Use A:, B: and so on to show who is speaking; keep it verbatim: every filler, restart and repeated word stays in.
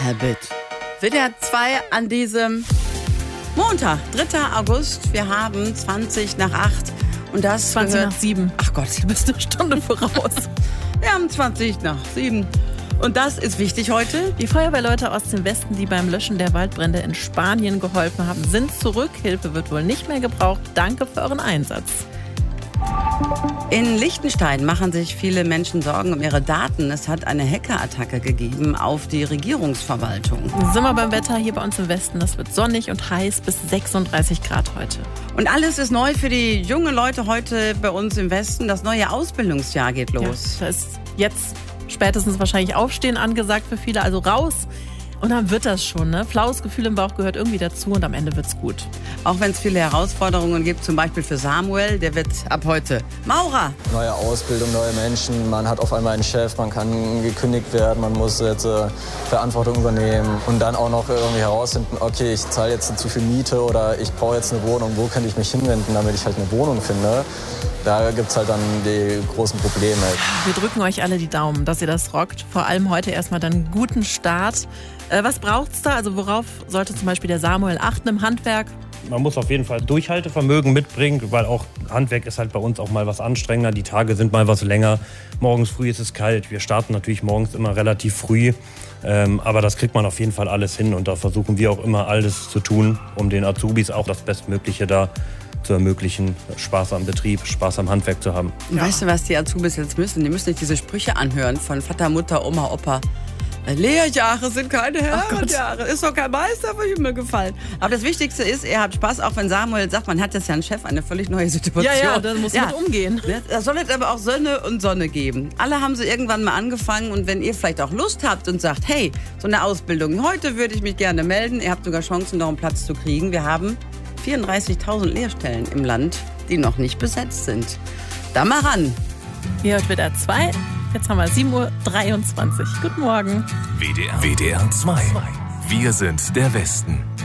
A: Habit. W D R zwei an diesem Montag, dritter August. Wir haben zwanzig nach acht. Und das
B: zwanzig
A: gehört...
B: nach sieben.
A: Ach Gott,
B: Du bist eine Stunde voraus.
A: wir haben zwanzig nach sieben. Und das ist wichtig heute.
B: Die Feuerwehrleute aus dem Westen, die beim Löschen der Waldbrände in Spanien geholfen haben, sind zurück. Hilfe wird wohl nicht mehr gebraucht. Danke für euren Einsatz.
A: In Liechtenstein machen sich viele Menschen Sorgen um ihre Daten. Es hat eine Hackerattacke gegeben auf die Regierungsverwaltung.
B: Sind wir beim Wetter hier bei uns im Westen. Das wird sonnig und heiß bis sechsunddreißig Grad heute.
A: Und alles ist neu für die jungen Leute heute bei uns im Westen. Das neue Ausbildungsjahr geht los.
B: Ja, da ist jetzt spätestens wahrscheinlich Aufstehen angesagt für viele. Also raus. Und dann wird das schon, ne? Flaues Gefühl im Bauch gehört irgendwie dazu und am Ende wird's gut.
A: Auch wenn es viele Herausforderungen gibt, zum Beispiel für Samuel, der wird ab heute Maurer.
C: Neue Ausbildung, neue Menschen, man hat auf einmal einen Chef, man kann gekündigt werden, man muss jetzt äh, Verantwortung übernehmen und dann auch noch irgendwie herausfinden, okay, ich zahle jetzt zu viel Miete oder ich brauche jetzt eine Wohnung, wo könnte ich mich hinwenden, damit ich halt eine Wohnung finde. Da gibt's halt dann die großen Probleme.
B: Wir drücken euch alle die Daumen, dass ihr das rockt. Vor allem heute erstmal dann einen guten Start. Äh, was braucht's da? Also worauf sollte zum Beispiel der Samuel achten im Handwerk?
D: Man muss auf jeden Fall Durchhaltevermögen mitbringen, weil auch Handwerk ist halt bei uns auch mal was anstrengender. Die Tage sind mal was länger. Morgens früh ist es kalt. Wir starten natürlich morgens immer relativ früh. Ähm, aber das kriegt man auf jeden Fall alles hin. Und da versuchen wir auch immer alles zu tun, um den Azubis auch das Bestmögliche da zu ermöglichen, Spaß am Betrieb, Spaß am Handwerk zu haben.
A: Und weißt du, was die Azubis jetzt müssen? Die müssen nicht diese Sprüche anhören von Vater, Mutter, Oma, Opa. Lehrjahre sind keine Herrenjahre. Ist doch kein Meister vom Himmel gefallen. Aber das Wichtigste ist, ihr habt Spaß, auch wenn Samuel sagt, man hat jetzt ja einen Chef, eine völlig neue Situation.
B: Ja, ja, da muss man mit umgehen.
A: Da soll es aber auch Sonne und Sonne geben. Alle haben sie irgendwann mal angefangen und wenn ihr vielleicht auch Lust habt und sagt, hey, so eine Ausbildung, heute würde ich mich gerne melden, ihr habt sogar Chancen, noch einen Platz zu kriegen. Wir haben vierunddreißigtausend Lehrstellen im Land, die noch nicht besetzt sind. Da mal ran.
B: Hier hört W D R zwei. Jetzt haben wir sieben Uhr dreiundzwanzig. Guten Morgen.
E: W D R, W D R zwei. Wir sind der Westen.